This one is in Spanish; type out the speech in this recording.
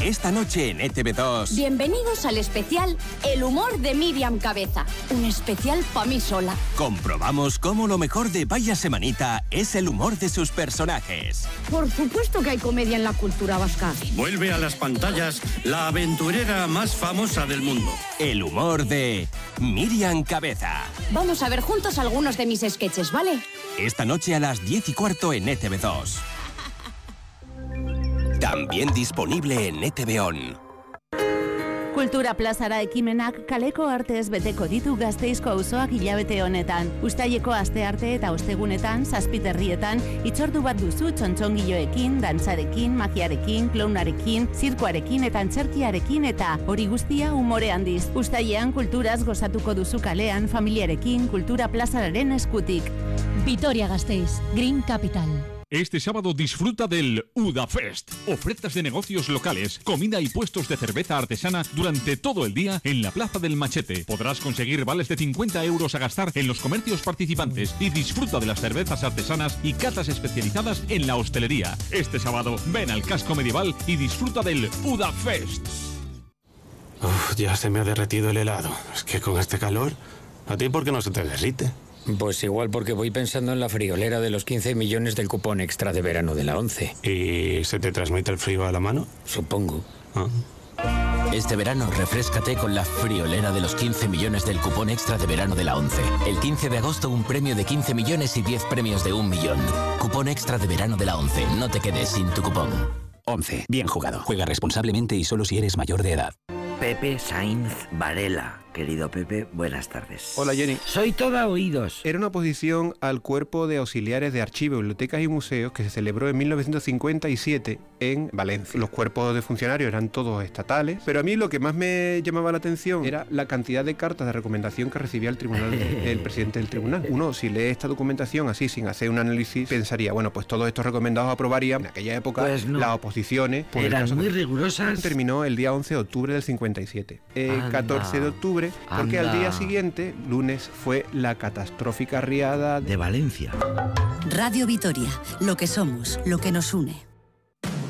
esta noche en ETV2. Bienvenidos al especial El humor de Miriam Cabeza. Un especial pa' mí sola. Comprobamos cómo lo mejor de Vaya Semanita es el humor de sus personajes. Por supuesto que hay comedia en la cultura vasca. Vuelve a las pantallas la aventurera más famosa del mundo. El humor de Miriam Cabeza. Vamos a ver juntos algunos de mis sketches, ¿vale? Esta noche a las 10:15 en ETV2. También disponible en ETV On. Kultura plazara ekimenak kaleko artez beteko ditu Gasteizko auzoak hilabete honetan. Uztaileko astearte eta ostegunetan, zazpiterrietan, itzordu bat duzu txontxongiloekin, dantzarekin, magiarekin, klaunarekin, zirkoarekin eta antzerkiarekin eta hori guztia umore handiz. Uztailean kulturaz gozatuko duzu kalean, familiarekin, Kultura plazaren eskutik. Vitoria-Gasteiz, Green Capital. Este sábado disfruta del UDAFest. Ofertas de negocios locales, comida y puestos de cerveza artesana durante todo el día en la Plaza del Machete. Podrás conseguir vales de 50 euros a gastar en los comercios participantes y disfruta de las cervezas artesanas y catas especializadas en la hostelería. Este sábado ven al casco medieval y disfruta del UDAFest. Ya se me ha derretido el helado. Es que con este calor, ¿a ti por qué no se te derrite? Pues igual porque voy pensando en la friolera de los 15 millones del cupón extra de verano de la 11. ¿Y se te transmite el frío a la mano? Supongo. Este verano refréscate con la friolera de los 15 millones del cupón extra de verano de la 11. El 15 de agosto un premio de 15 millones y 10 premios de 1 millón. Cupón extra de verano de la 11. No te quedes sin tu cupón. 11. Bien jugado. Juega responsablemente y solo si eres mayor de edad. Pepe Sainz Varela. Querido Pepe, buenas tardes. Hola, Jenny. Soy toda oídos. Era una oposición al Cuerpo de Auxiliares de Archivos, Bibliotecas y Museos que se celebró en 1957 en Valencia. Los cuerpos de funcionarios eran todos estatales, pero a mí lo que más me llamaba la atención era la cantidad de cartas de recomendación que recibía el tribunal, el presidente del tribunal. Uno, si lee esta documentación así, sin hacer un análisis, pensaría, bueno, pues todos estos recomendados aprobarían. En aquella época, pues no. Las oposiciones... Eran muy rigurosas. Terminó el día 11 de octubre del 57. El 14 de octubre, porque al día siguiente, lunes, fue la catastrófica riada de Valencia. Radio Vitoria, lo que somos, lo que nos une.